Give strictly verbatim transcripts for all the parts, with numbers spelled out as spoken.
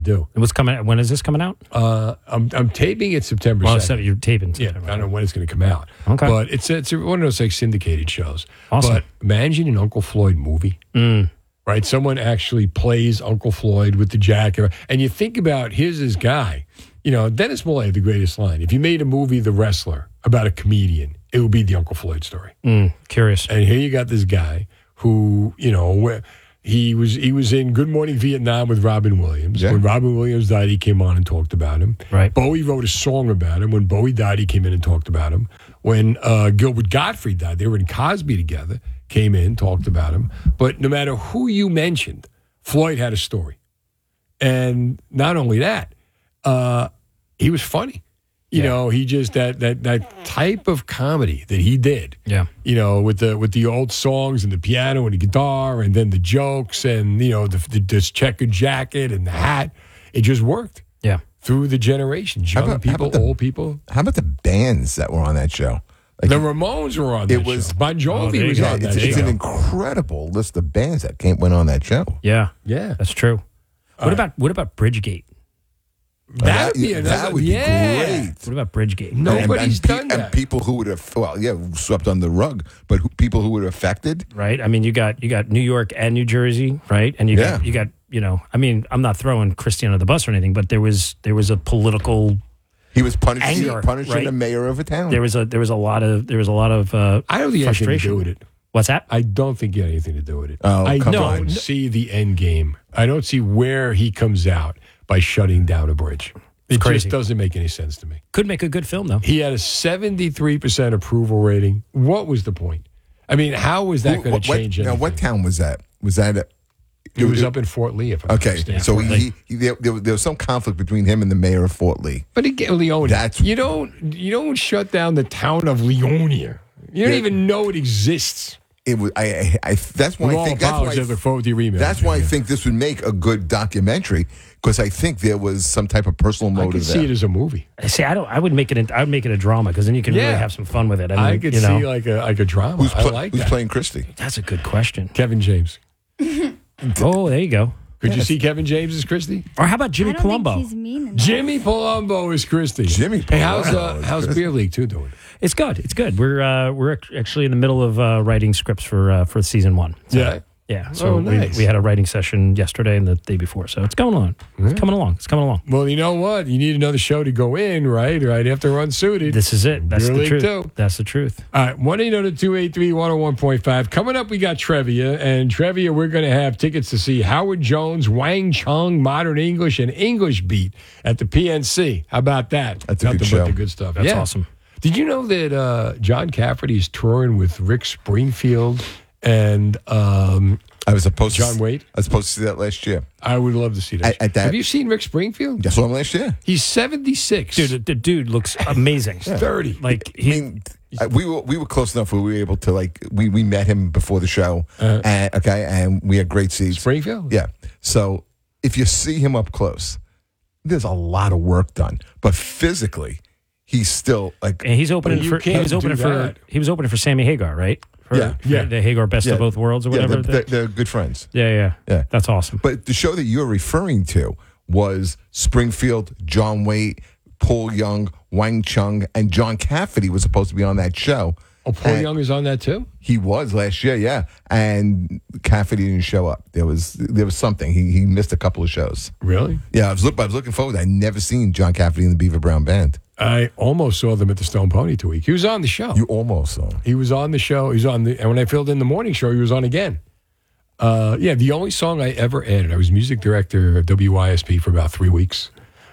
do. It was coming. When is this coming out? Uh, I'm, I'm taping it September Well, second. you're taping. Yeah, September. I don't know when it's going to come out. Okay. But it's it's one of those like syndicated shows. Awesome. But imagine an Uncle Floyd movie. Mm. Right? Someone actually plays Uncle Floyd with the jacket. And you think about, here's this guy. You know, Dennis Millay had the greatest line. If you made a movie, The Wrestler, about a comedian, it would be the Uncle Floyd story. Mm, curious. And here you got this guy who, you know, he was he was in Good Morning Vietnam with Robin Williams. Yeah. When Robin Williams died, he came on and talked about him. Right. Bowie wrote a song about him. When Bowie died, he came in and talked about him. When uh, Gilbert Gottfried died, they were in Cosby together, came in, talked about him. But no matter who you mentioned, Floyd had a story. And not only that, uh, he was funny. You Yeah. know, he just that that that type of comedy that he did. Yeah. You know, with the with the old songs and the piano and the guitar and then the jokes and you know the, the this checkered jacket and the hat, it just worked Yeah. through the generations. How Young about- how people, about the- old people. How about the bands that were on that show? Like, The Ramones were on that It was- show. Bon Oh, Jovi there you was go. on that it's, it's show. an incredible list of bands that came went on that show. Yeah. Yeah. That's true. What right. about what about Bridgegate? That'd be that another, would be yeah. great. What about Bridgegate? No. Nobody's and, and, done pe- that. And people who would have, well, yeah, swept under the rug, but who, people who were affected. Right. I mean, you got you got New York and New Jersey, right? And you Yeah. got you got you know. I mean, I'm not throwing Christie under the bus or anything, but there was there was a political. He was punishing, Anger, punishing right? the mayor of a town. There was a there was a lot of there was a lot of uh, I don't think it had anything to frustration do with it. What's that? I don't think it had anything to do with it. Oh, I come don't on. see the end game. I don't see where he comes out by shutting down a bridge. It crazy. just doesn't make any sense to me. Could make a good film though. He had a seventy-three percent approval rating. What was the point? I mean, how was that Who- going what- to change what, now, anything? what town was that? Was that a, It was up in Fort Lee, if I Okay, understand. so Fort he, Lee. he there, there, was- there was some conflict between him and the mayor of Fort Lee. But again, Leonia, That's- you don't you don't shut down the town of Leonia. You don't Yeah. even know it exists. It was I, I, I that's why With I all think that's why apologies, I look forward to your email. that's why I think this would make a good documentary because I think there was some type of personal I motive could see there. it as a movie. See, I don't. I would make it. A, I would make it a drama because then you can Yeah. really have some fun with it. I, mean, I could you know, see like a like a drama. Who's, I pla- like who's that. playing Christie? that's a good question. Kevin James. Oh, there you go. Could you see Kevin James as Christie? Or how about Jimmy I don't Palumbo? think he's mean enough. Jimmy Palumbo is Christie. Jimmy Hey, how's Palumbo uh, is how's Christie. Beer League two doing? It's good. It's good. We're uh, we're ac- actually in the middle of uh, writing scripts for uh, for season one. So, Yeah. yeah. So Oh, nice. we, we had a writing session yesterday and the day before. So it's going on. It's coming along. It's coming along. Well, you know what? You need another show to go in, right? Right after Unsuited. This is it. That's Beer the League truth. two. That's the truth. All right, one eight hundred two eight three one oh one point five. Coming up, we got Trivia. And Trivia, we're going to have tickets to see Howard Jones, Wang Chung, Modern English, and English Beat at the P N C. How about that? That's a Nothing good but show. the good stuff. That's Yeah. awesome. Did you know that uh, John Cafferty is touring with Rick Springfield and um, I was supposed John to, Waite? I was supposed to see that last year. I would love to see that. At- at that- Have you seen Rick Springfield? I saw him last year. He's seventy-six. Dude, the, the dude looks amazing. thirty. Like I he, mean, I- we were we were close enough where we were able to like we, we met him before the show, Uh-huh. and okay, and we had great seats. Springfield? Yeah. So if you see him up close, there's a lot of work done, but physically, he's still like and he's opening But you for he can't was opening do for that. he was opening for Sammy Hagar, right? For, Yeah. for Yeah. the Hagar Best Yeah. of Both Worlds or yeah, whatever. they're, they're, they're good friends. yeah, yeah, Yeah. That's awesome. But the show that you're referring to was Springfield, John Waite, Paul Young, Wang Chung, and John Cafferty was supposed to be on that show. Oh, Paul And Young is on that too? He was last year, yeah, and Cafferty didn't show up. There was there was something. He he missed a couple of shows. Really? Yeah, I was look, I was looking forward. I'd never seen John Cafferty in the Beaver Brown Band. I almost saw them at the Stone Pony two week. He was on the show. You almost saw. He was on the show. He was on the, and when I filled in the morning show, he was on again. Uh, yeah, the only song I ever added, I was music director of W Y S P for about three weeks.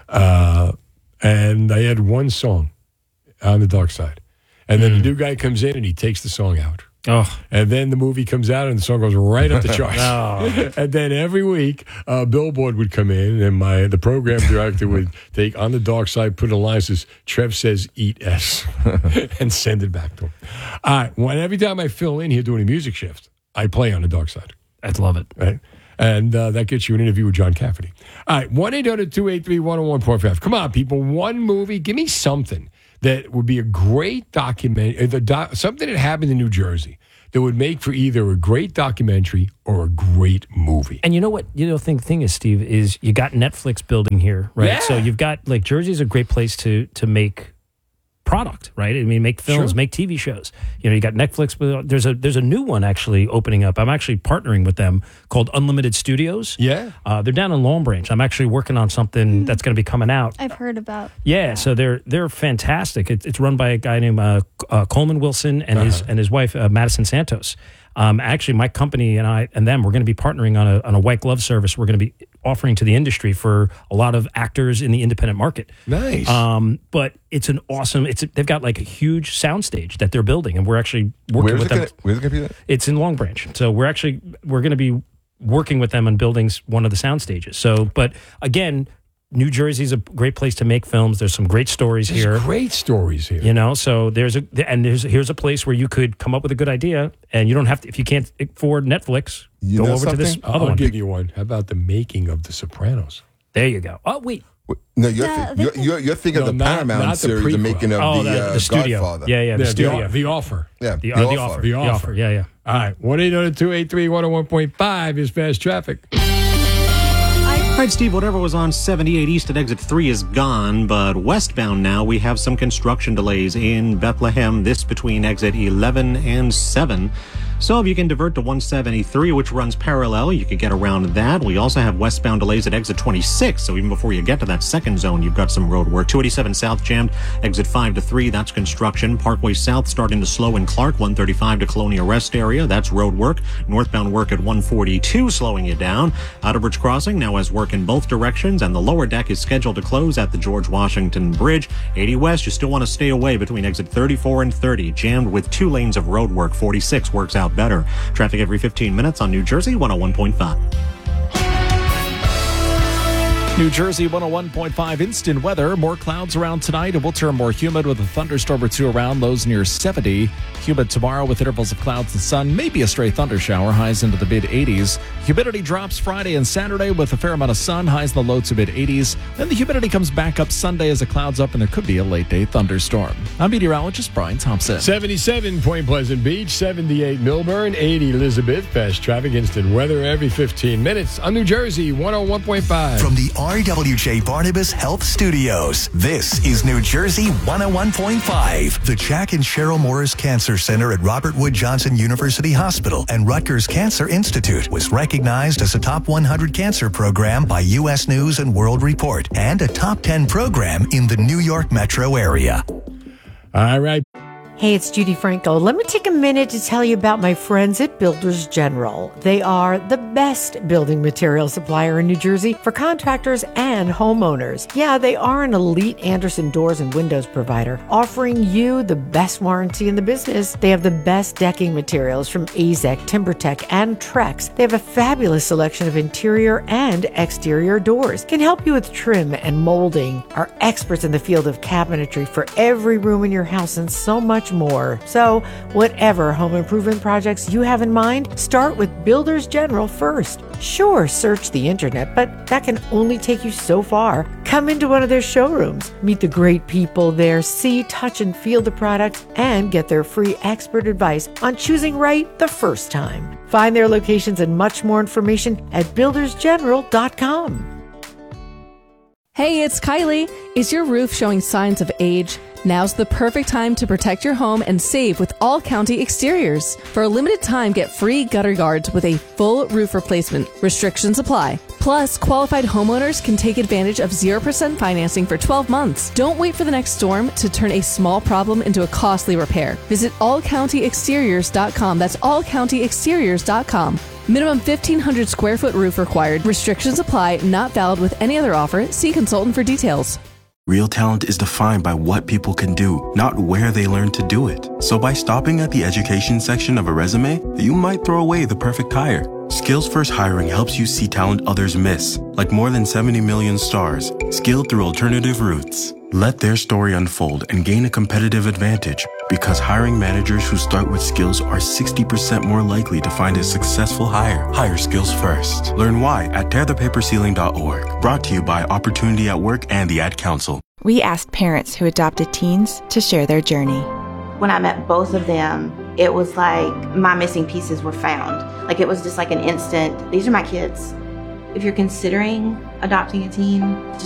Uh, and I had one song on the dark side. And then the new guy comes in and he takes the song out. Oh, And then the movie comes out and the song goes right up the charts. Oh. And then every week, uh, Billboard would come in and my the program director would take On the Dark Side, put a line that says, Trev says eat S, and send it back to him. All right, well, every time I fill in here doing a music shift, I play On the Dark Side. I love it. Right? And uh, that gets you an interview with John Cafferty. All right, one eight hundred two eight three one oh one point five. Come on, people. One movie. Give me something that would be a great document, uh, the doc, something that happened in New Jersey that would make for either a great documentary or a great movie. And you know what? You know, thing thing is, Steve, is you got Netflix building here, right? Yeah. So you've got like Jersey's a great place to to make product, right? I mean, make films, Sure. make T V shows. You know, you got Netflix, but there's a there's a new one actually opening up. I'm actually partnering with them called Unlimited Studios. Yeah. Uh, they're down in Long Branch. I'm actually working on something that's going to be coming out. I've heard about. Yeah, so they're they're fantastic. It, it's run by a guy named uh, uh, Coleman Wilson and his and his wife uh, Madison Santos. Um, actually, my company and I and them, we're going to be partnering on a on a white glove service. We're going to be offering to the industry for a lot of actors in the independent market. Nice. Um, but it's an awesome. It's they've got like a huge soundstage that they're building, and we're actually working Where's with it them. gonna, where's it going to be? At? It's in Long Branch, so we're actually we're going to be working with them on building s- one of the sound stages. So, but again, New Jersey's a great place to make films. There's some great stories There's here. great stories here. You know, so there's a and there's here's a place where you could come up with a good idea, and you don't have to. If you can't afford Netflix, You go know over to this something? other I'll one. give you one. How about the making of The Sopranos? There you go. Oh wait, No, you're, Yeah, th- you're, you're, you're thinking No, of the not- Paramount not the series, the prequel. making of oh the, the, uh, the studio. Godfather. Yeah, yeah, the Yeah, studio. The, the Offer. Yeah, The, uh, the offer. The The Offer. offer. Yeah, yeah. All right. one eight hundred two eight three one oh one point five is Fast Traffic. All right, Steve, whatever was on seventy-eight East at exit three is gone, but westbound now we have some construction delays in Bethlehem, this between exit eleven and seven. So if you can divert to one seventy-three, which runs parallel, you could get around that. We also have westbound delays at exit twenty-six, so even before you get to that second zone, you've got some road work. two eighty-seven South jammed, exit five to three, that's construction. Parkway South starting to slow in Clark, one thirty-five to Colonia Rest area, that's road work. Northbound work at one forty-two, slowing you down. Outerbridge Crossing now has work in both directions, and the lower deck is scheduled to close at the George Washington Bridge. eighty West, you still want to stay away between exit thirty-four and thirty, jammed with two lanes of road work. forty-six works out better. Traffic every fifteen minutes on New Jersey one oh one point five. New Jersey one oh one point five instant weather. More clouds around tonight. It will turn more humid with a thunderstorm or two around. Lows near seventy. Humid tomorrow with intervals of clouds and sun. Maybe a stray thunder shower. Highs into the mid eighties. Humidity drops Friday and Saturday with a fair amount of sun. Highs in the low to mid eighties. Then the humidity comes back up Sunday as the clouds up and there could be a late day thunderstorm. I'm meteorologist Brian Thompson. seventy-seven Point Pleasant Beach, seventy-eight Millburn, eighty Elizabeth. Fast Traffic instant weather every fifteen minutes on New Jersey one oh one point five. From the R W J Barnabas Health Studios, this is New Jersey one oh one point five. The Jack and Cheryl Morris Cancer Center at Robert Wood Johnson University Hospital and Rutgers Cancer Institute was recognized as a top one hundred cancer program by U S News and World Report and a top ten program in the New York metro area. All right. Hey, it's Judy Franco. Let me take a minute to tell you about my friends at Builders General. They are the best building material supplier in New Jersey for contractors and homeowners. Yeah, they are an elite Andersen doors and windows provider, offering you the best warranty in the business. They have the best decking materials from Azek, TimberTech, and Trex. They have a fabulous selection of interior and exterior doors. Can help you with trim and molding. Are experts in the field of cabinetry for every room in your house and so much more. So, whatever home improvement projects you have in mind, start with Builders General first. Sure, search the internet, but that can only take you so far. Come into one of their showrooms, meet the great people there, see, touch, and feel the products, and get their free expert advice on choosing right the first time. Find their locations and much more information at builders general dot com. Hey, it's Kylie. Is your roof showing signs of age? Now's the perfect time to protect your home and save with All County Exteriors. For a limited time, get free gutter guards with a full roof replacement. Restrictions apply. Plus, qualified homeowners can take advantage of zero percent financing for twelve months. Don't wait for the next storm to turn a small problem into a costly repair. Visit all county exteriors dot com. That's all county exteriors dot com. Minimum fifteen hundred square foot roof required. Restrictions apply. Not valid with any other offer. See consultant for details. Real talent is defined by what people can do, not where they learn to do it. So by stopping at the education section of a resume, you might throw away the perfect hire. Skills First Hiring helps you see talent others miss, like more than seventy million stars, skilled through alternative routes. Let their story unfold and gain a competitive advantage, because hiring managers who start with skills are sixty percent more likely to find a successful hire. Hire skills first. Learn why at tear the paper ceiling dot org. Brought to you by Opportunity at Work and the Ad Council. we asked parents who adopted teens to share their journey. When I met both of them, it was like my missing pieces were found. Like it was just like an instant, these are my kids. If you're considering adopting a teen, just